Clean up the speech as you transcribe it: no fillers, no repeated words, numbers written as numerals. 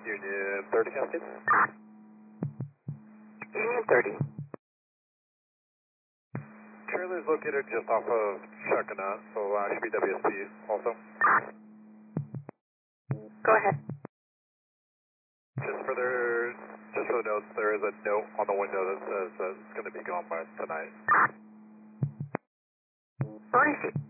Union 30 Cascade. Union 30. Trailer's located just off of Chuckanut, so should be WSP also. Go ahead. Just for the notes, there is a note on the window that says that it's going to be gone by tonight. What is it?